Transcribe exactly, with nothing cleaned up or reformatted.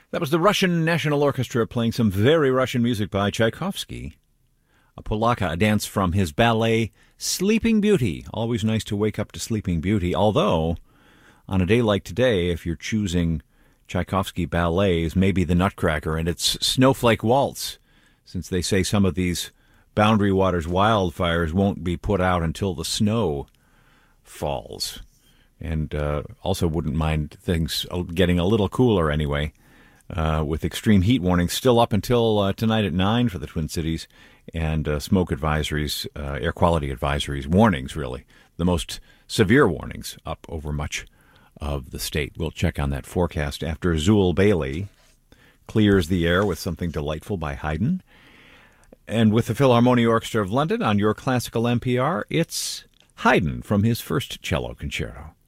That was the Russian National Orchestra playing some very Russian music by Tchaikovsky. A polaka, a dance from his ballet Sleeping Beauty. Always nice to wake up to Sleeping Beauty, although on a day like today, if you're choosing Tchaikovsky ballets, maybe the Nutcracker and its Snowflake Waltz, since they say some of these Boundary Waters wildfires won't be put out until the snow falls. And uh, also wouldn't mind things getting a little cooler anyway, uh, with extreme heat warnings still up until uh, tonight at nine for the Twin Cities, and uh, smoke advisories, uh, air quality advisories, warnings really, the most severe warnings up over much of the state. We'll check on that forecast after Zool Bailey clears the air with something delightful by Haydn. And with the Philharmonia Orchestra of London on your classical N P R, it's Haydn from his first cello concerto.